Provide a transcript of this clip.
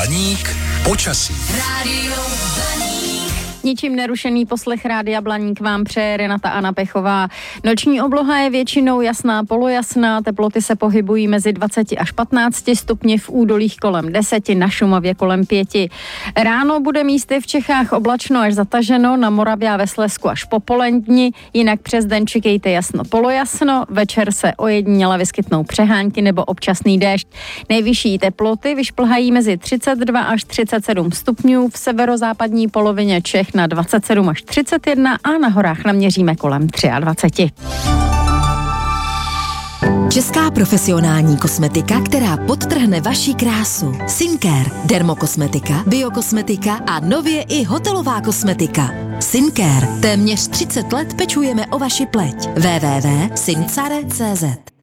Blaník počasí. Rádio Blaník. Ničím nerušený poslech Rádia Blaník vám přeje Renata Anna Pechová. Noční obloha je většinou jasná, polojasná, teploty se pohybují mezi 20 až 15 stupni, v údolích kolem 10, na Šumavě kolem 5. Ráno bude místy v Čechách oblačno až zataženo, na Moravě a ve Slezsku až popoledni, jinak přes den čekejte jasno, polojasno, večer se ojediněle vyskytnou přehánky nebo občasný déšť. Nejvyšší teploty vyšplhají mezi 32 až 37 stupňů, v severozápadní polovině Čech na 27 až 31 a na horách naměříme kolem 23. Česká profesionální kosmetika, která podtrhne vaši krásu. Syncare, dermokosmetika, biokosmetika a nově i hotelová kosmetika. Syncare, téměř 30 let pečujeme o vaši pleť. www.syncare.cz